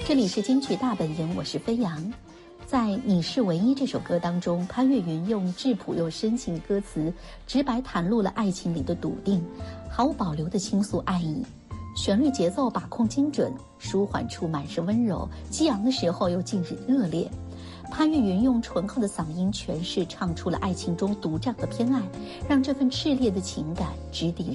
这里是京剧大本营，我是飞扬。在《你是唯一》这首歌当中，潘越云用质朴又深情的歌词，直白袒露了爱情里的笃定，毫无保留地倾诉爱意。旋律节奏把控精准，舒缓处满是温柔，激昂的时候又尽是热烈。潘越云用醇厚的嗓音诠释，唱出了爱情中独占和偏爱，让这份炽烈的情感直抵